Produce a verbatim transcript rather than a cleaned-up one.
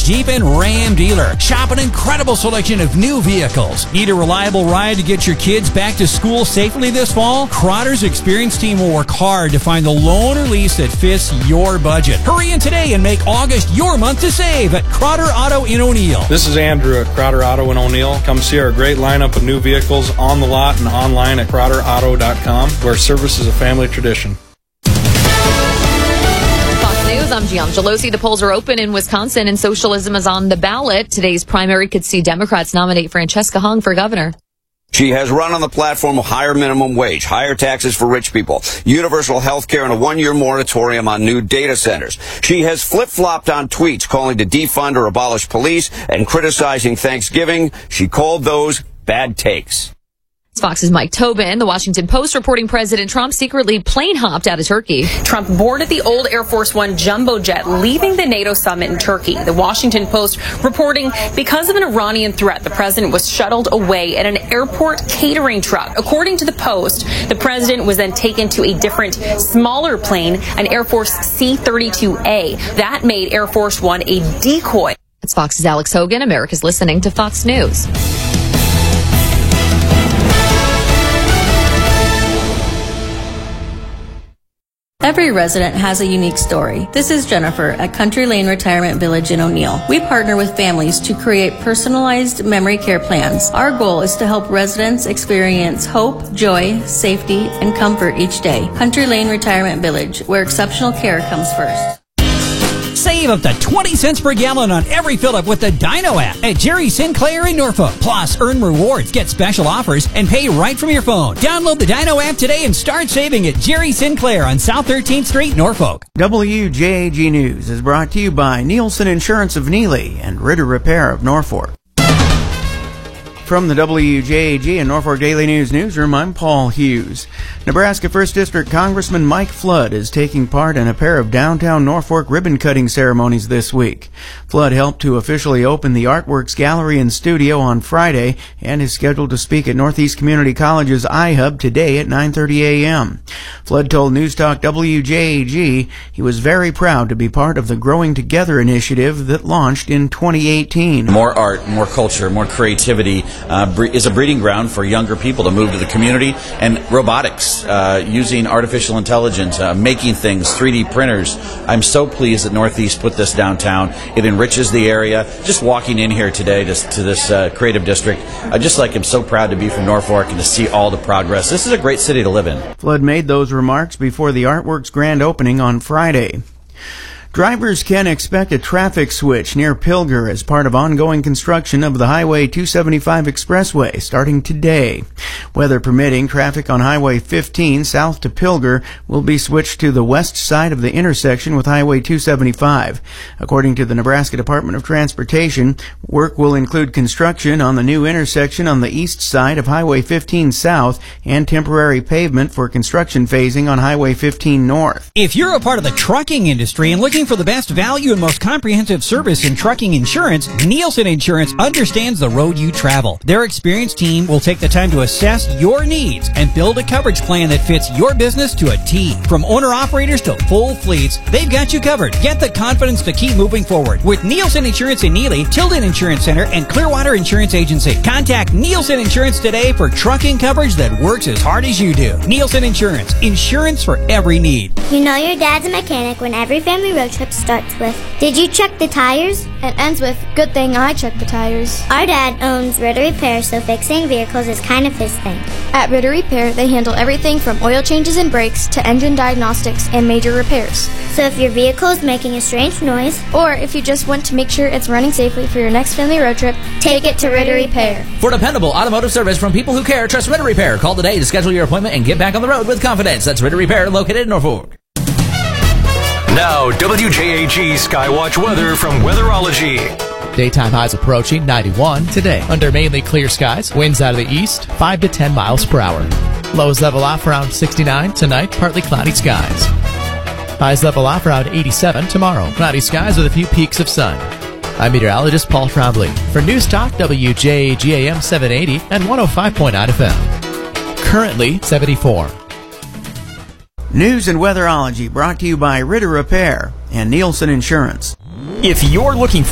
Jeep and Ram dealer. Shop an incredible selection of new vehicles. Need a reliable ride to get your kids back to school safely this fall? Crotter's experienced team will work hard to find the loan or lease that fits your budget. Hurry in today and make August your month to save at Crotter Auto in O'Neill. This is Andrew at Crotter Auto in O'Neill. Come see our great lineup of new vehicles on the lot and online at crotter auto dot com, where service is a family tradition. Fox News, I'm Gian Gelosi. The polls are open in Wisconsin and socialism is on the ballot. Today's primary could see Democrats nominate Francesca Hung for governor. She has run on the platform of higher minimum wage, higher taxes for rich people, universal health care, and a one-year moratorium on new data centers. She has flip-flopped on tweets calling to defund or abolish police and criticizing Thanksgiving. She called those bad takes. Fox's Mike Tobin. The Washington Post reporting President Trump secretly plane hopped out of Turkey. Trump boarded the old Air Force One jumbo jet, leaving the NATO summit in Turkey. The Washington Post reporting because of an Iranian threat, the president was shuttled away in an airport catering truck. According to the Post, the president was then taken to a different, smaller plane, an Air Force C thirty-two A. That made Air Force One a decoy. It's Fox's Alex Hogan. America's listening to Fox News. Every resident has a unique story. This is Jennifer at Country Lane Retirement Village in O'Neill. We partner with families to create personalized memory care plans. Our goal is to help residents experience hope, joy, safety, and comfort each day. Country Lane Retirement Village, where exceptional care comes first. Save up to twenty cents per gallon on every fill-up with the Dino app at Jerry Sinclair in Norfolk. Plus, earn rewards, get special offers, and pay right from your phone. Download the Dino app today and start saving at Jerry Sinclair on South thirteenth Street, Norfolk. W J A G News is brought to you by Nielsen Insurance of Neely and Ritter Repair of Norfolk. From the W J A G and Norfolk Daily News newsroom, I'm Paul Hughes. Nebraska first District Congressman Mike Flood is taking part in a pair of downtown Norfolk ribbon-cutting ceremonies this week. Flood helped to officially open the Artworks Gallery and Studio on Friday and is scheduled to speak at Northeast Community College's iHub today at nine thirty a.m. Flood told News Talk W J A G he was very proud to be part of the Growing Together initiative that launched in twenty eighteen. More art, more culture, more creativity Uh, bre- is a breeding ground for younger people to move to the community, and robotics, uh, using artificial intelligence, uh, making things, three D printers. I'm so pleased that Northeast put this downtown. It enriches the area. Just walking in here today to, to this uh, creative district, I just like I'm so proud to be from Norfolk and to see all the progress. This is a great city to live in. Flood made those remarks before the Artworks grand opening on Friday. Drivers can expect a traffic switch near Pilger as part of ongoing construction of the Highway two seventy-five Expressway starting today. Weather permitting, traffic on Highway fifteen south to Pilger will be switched to the west side of the intersection with Highway two seventy-five. According to the Nebraska Department of Transportation, work will include construction on the new intersection on the east side of Highway fifteen south and temporary pavement for construction phasing on Highway fifteen north. If you're a part of the trucking industry and looking for the best value and most comprehensive service in trucking insurance, Nielsen Insurance understands the road you travel. Their experienced team will take the time to assess your needs and build a coverage plan that fits your business to a T. From owner-operators to full fleets, they've got you covered. Get the confidence to keep moving forward with Nielsen Insurance in Neely, Tilden Insurance Center, and Clearwater Insurance Agency. Contact Nielsen Insurance today for trucking coverage that works as hard as you do. Nielsen Insurance, insurance for every need. You know your dad's a mechanic when every family road trip starts with, "Did you check the tires?" and ends with, "Good thing I checked the tires." Our dad owns Ritter Repair, so fixing vehicles is kind of his thing. At Ritter Repair, they handle everything from oil changes and brakes to engine diagnostics and major repairs. So if your vehicle is making a strange noise, or if you just want to make sure it's running safely for your next family road trip, take it to Ritter Repair. For dependable automotive service from people who care, trust Ritter Repair. Call today to schedule your appointment and get back on the road with confidence. That's Ritter Repair, located in Norfolk. Now, W J A G Skywatch weather from Weatherology. Daytime highs approaching ninety-one today. Under mainly clear skies, winds out of the east, five to ten miles per hour. Lows level off around sixty-nine tonight, partly cloudy skies. Highs level off around eighty-seven tomorrow. Cloudy skies with a few peaks of sun. I'm meteorologist Paul Trombley for News Talk W J A G A M seven eighty and one oh five point nine F M. Currently seventy-four. News and Weatherology brought to you by Ritter Repair and Nielsen Insurance. If you're looking for